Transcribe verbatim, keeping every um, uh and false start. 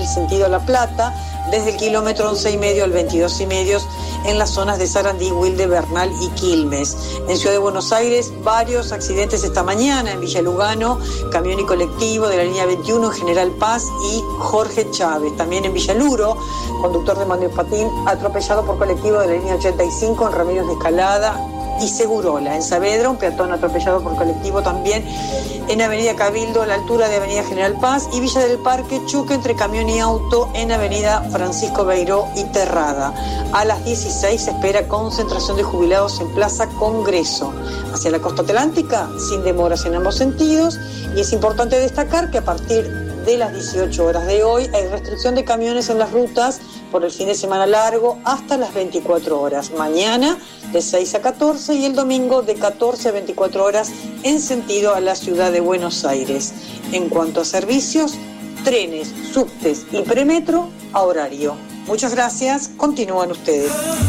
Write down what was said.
sentido La Plata, desde el kilómetro once y medio al veintidós y medio en las zonas de Sarandí, Wilde, Bernal y Quilmes. En Ciudad de Buenos Aires, varios accidentes esta mañana en Villa Lugano, camión y colectivo de la línea veintiuno, General Paz y Jorge Chávez. También en Villa Luro, conductor de monopatín atropellado por colectivo de la línea ochenta y cinco en Ramírez de Escalada y Segurola. En Saavedra, un peatón atropellado por colectivo también en Avenida Cabildo, a la altura de Avenida General Paz, y Villa del Parque, choque entre camión y auto en Avenida Francisco Beiró y Terrada. A las dieciséis se espera concentración de jubilados en Plaza Congreso. Hacia la costa atlántica, sin demoras en ambos sentidos, y es importante destacar que a partir de las dieciocho horas de hoy hay restricción de camiones en las rutas por el fin de semana largo hasta las veinticuatro horas. Mañana de seis a catorce y el domingo de catorce a veinticuatro horas en sentido a la ciudad de Buenos Aires. En cuanto a servicios, trenes, subtes y premetro a horario. Muchas gracias, continúan ustedes.